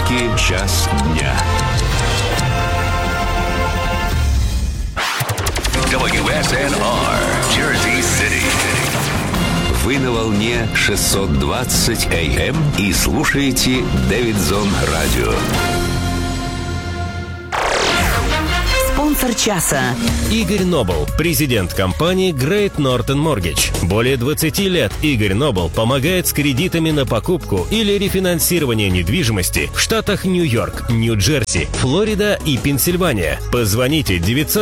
Америки «Час дня». WSNR, Jersey City. Вы на волне 620 AM и слушаете Дэвидсон Радио. Спонсор часа. Игорь Нобл, президент компании Great Northern Mortgage. Более 20 лет Игорь Нобл помогает с кредитами на покупку или рефинансирование недвижимости в штатах Нью-Йорк, Нью-Джерси, Флорида и Пенсильвания. Позвоните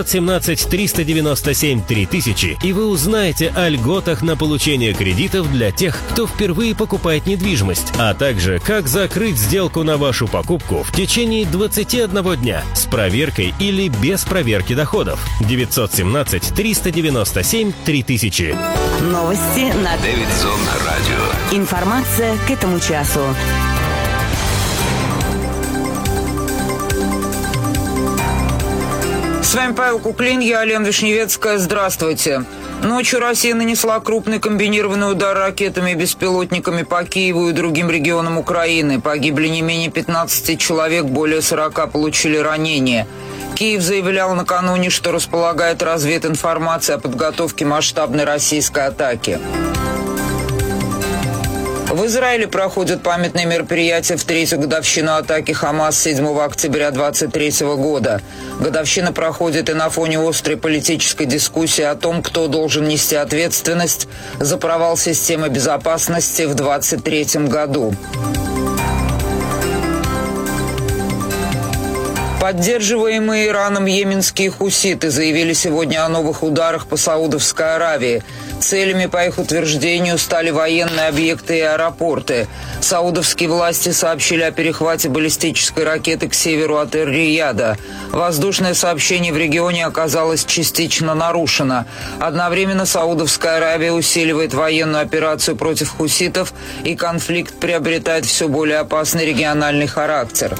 917-397-3000, и вы узнаете о льготах на получение кредитов для тех, кто впервые покупает недвижимость, а также как закрыть сделку на вашу покупку в течение 21 дня с проверкой или без проверки доходов. 917-397-3000. Новости на Дэвидсон Радио. Информация к этому часу. С вами Павел Куклин, я Алена Вишневецкая. Здравствуйте. Ночью Россия нанесла крупный комбинированный удар ракетами и беспилотниками по Киеву и другим регионам Украины. Погибли не менее 15 человек, более 40 получили ранения. Киев заявлял накануне, что располагает развединформацией о подготовке масштабной российской атаки. В Израиле проходят памятные мероприятия в третью годовщину атаки Хамас 7 октября 2023 года. Годовщина проходит и на фоне острой политической дискуссии о том, кто должен нести ответственность за провал системы безопасности в 2023 году. Поддерживаемые Ираном йеменские хуситы заявили сегодня о новых ударах по Саудовской Аравии. Целями, по их утверждению, стали военные объекты и аэропорты. Саудовские власти сообщили о перехвате баллистической ракеты к северу от Эр-Рияда. Воздушное сообщение в регионе оказалось частично нарушено. Одновременно Саудовская Аравия усиливает военную операцию против хуситов, и конфликт приобретает все более опасный региональный характер.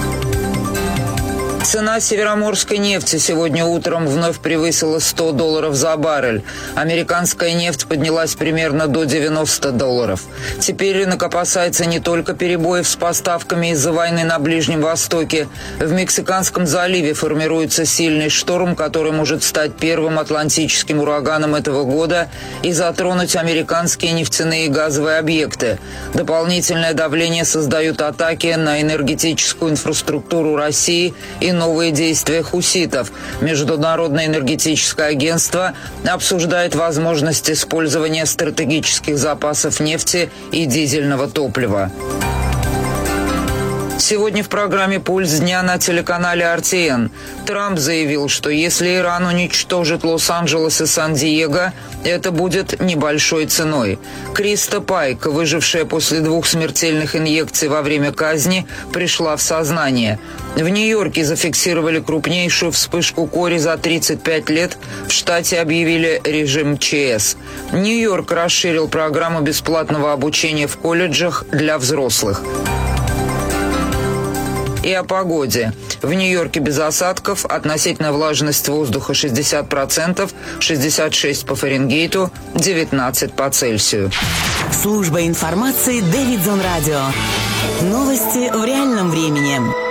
Цена североморской нефти сегодня утром вновь превысила $100 за баррель. Американская нефть поднялась примерно до $90. Теперь рынок опасается не только перебоев с поставками из-за войны на Ближнем Востоке. В Мексиканском заливе формируется сильный шторм, который может стать первым атлантическим ураганом этого года и затронуть американские нефтяные и газовые объекты. Дополнительное давление создают атаки на энергетическую инфраструктуру России и новые действия хуситов. Международное энергетическое агентство обсуждает возможность использования стратегических запасов нефти и дизельного топлива. Сегодня в программе «Пульс дня» на телеканале RTN Трамп заявил, что если Иран уничтожит Лос-Анджелес и Сан-Диего, это будет небольшой ценой. Криста Пайк, выжившая после 2 смертельных инъекций во время казни, пришла в сознание. В Нью-Йорке зафиксировали крупнейшую вспышку кори за 35 лет. В штате объявили режим ЧС. Нью-Йорк расширил программу бесплатного обучения в колледжах для взрослых. И о погоде. В Нью-Йорке без осадков, относительная влажность воздуха 60%, 66 по Фаренгейту, 19 по Цельсию. Служба информации Дэвидсон Радио. Новости в реальном времени.